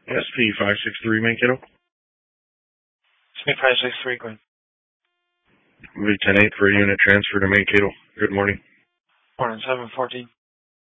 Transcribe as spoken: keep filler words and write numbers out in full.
S P five six three, Mankato. S P five six three, go ahead. V ten eight for a unit transfer to Mankato. Good morning. Morning, seven fourteen.